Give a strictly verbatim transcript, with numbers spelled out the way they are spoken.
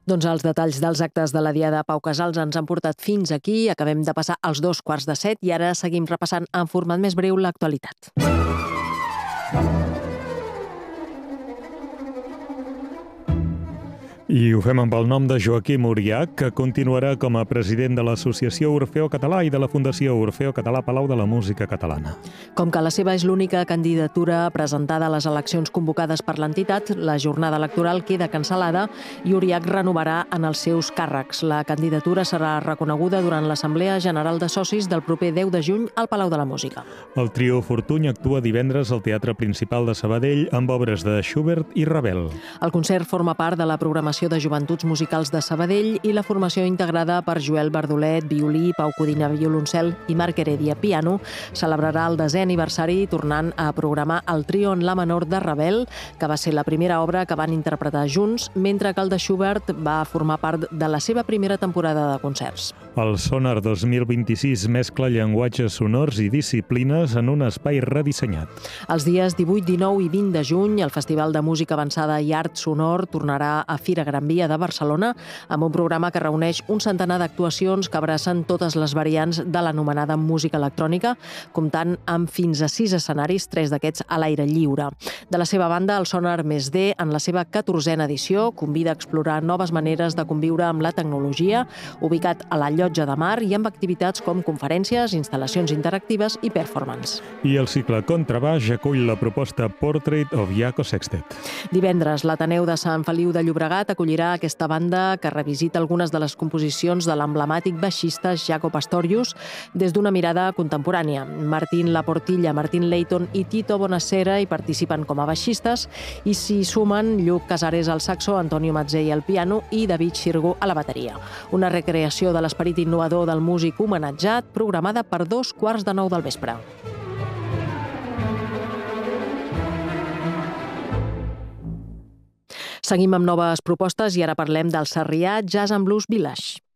Doncs els detalls dels actes de la Diada Pau Casals ens han portat fins aquí. Acabem de passar als dos quarts de set i ara seguim repassant en format més breu l'actualitat. I ho fem amb el nom de Joaquim Uriach, que continuarà com a president de l'Associació Orfeó Català i de la Fundació Orfeó Català Palau de la Música Catalana. Com que la seva és l'única candidatura presentada a les eleccions convocades per l'entitat, la jornada electoral queda cancel·lada i Uriach renovarà en els seus càrrecs. La candidatura serà reconeguda durant l'Assemblea General de Socis del proper deu de juny al Palau de la Música. El trio Fortuny actua divendres al Teatre Principal de Sabadell amb obres de Schubert i Ravel. El concert forma part de la programació de Joventuts Musicals de Sabadell i la formació integrada per Joel Bardolet, violí, Pau Codina, violoncel i Marc Heredia, piano, celebrarà el desè aniversari tornant a programar el trio en la menor de Ravel, que va ser la primera obra que van interpretar junts, mentre que el de Schubert va formar part de la seva primera temporada de concerts. El Sonar dos mil vint-i-sis mescla llenguatges sonors i disciplines en un espai redissenyat. Els dies divuit, dinou i vint de juny, el Festival de Música Avançada i Art Sonor tornarà a Fira Gran Via de Barcelona amb un programa que reuneix un centenar d'actuacions que abracen totes les variants de l'anomenada música electrònica, comptant amb fins a sis escenaris, tres d'aquests a l'aire lliure. De la seva banda, el Sonar Més D, en la seva catorzena edició, convida a explorar noves maneres de conviure amb la tecnologia, ubicat a la Llotja de Mar i amb activitats com conferències, instal·lacions interactives i performance. I el cicle Contrabaix acull la proposta Portrait of Jaco Sextet. Divendres, l'Ateneu de Sant Feliu de Llobregat acollirà aquesta banda que revisita algunes de les composicions de l'emblemàtic baixista Jaco Pastorius des d'una mirada contemporània. Martín Laportilla, Martín Leighton i Tito Bonacera hi participen com a baixistes i s'hi sumen Lluc Casares al saxo, Antonio Mazzei al piano i David Xirgo a la bateria. Una recreació de l'esperit innovador del músic homenatjat programada per dos quarts de nou del vespre. Seguim amb noves propostes i ara parlem del Sarrià Jazz and Blues Village.